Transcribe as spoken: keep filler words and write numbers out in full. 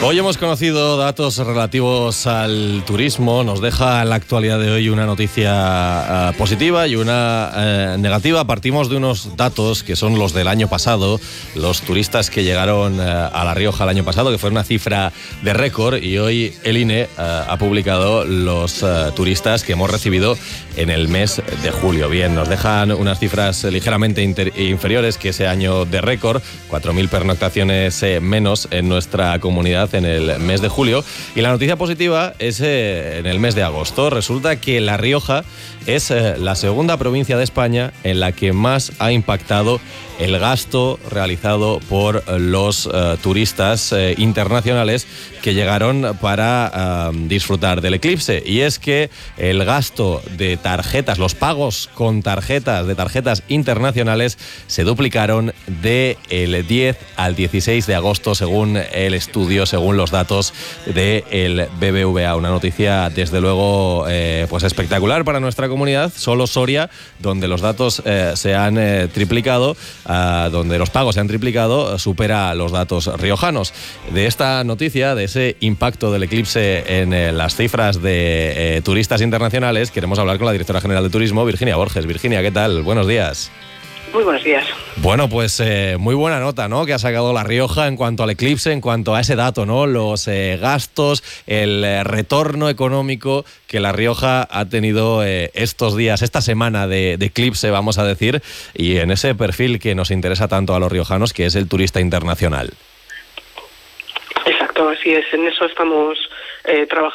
Hoy hemos conocido datos relativos al turismo. Nos deja en la actualidad de hoy una noticia uh, positiva y una uh, negativa. Partimos de unos datos que son los del año pasado, los turistas que llegaron uh, a La Rioja el año pasado, que fue una cifra de récord, y hoy el I N E uh, ha publicado los uh, turistas que hemos recibido en el mes de julio. Bien, nos dejan unas cifras ligeramente inter- inferiores que ese año de récord, cuatro mil pernoctaciones eh, menos en nuestra comunidad en el mes de julio. Y la noticia positiva es eh, en el mes de agosto. Resulta que La Rioja es eh, la segunda provincia de España en la que más ha impactado el gasto realizado por los uh, turistas uh, internacionales que llegaron para uh, disfrutar del eclipse. Y es que el gasto de tarjetas, los pagos con tarjetas de tarjetas internacionales se duplicaron del diez al dieciséis de agosto, según el estudio, según los datos del B B V A. Una noticia, desde luego, eh, pues espectacular para nuestra comunidad. Solo Soria, donde los datos eh, se han eh, triplicado, Uh, donde los pagos se han triplicado, uh, supera los datos riojanos. De esta noticia, de ese impacto del eclipse en eh, las cifras de eh, turistas internacionales, queremos hablar con la directora general de Turismo, Virginia Borges. Virginia, ¿qué tal? Buenos días. Muy buenos días. Bueno, pues eh, muy buena nota, ¿no?, que ha sacado La Rioja en cuanto al eclipse, en cuanto a ese dato, ¿no? Los eh, gastos, el eh, retorno económico que La Rioja ha tenido eh, estos días, esta semana de, de eclipse, vamos a decir, y en ese perfil que nos interesa tanto a los riojanos, que es el turista internacional. Exacto, así es. En eso estamos eh, trabajando.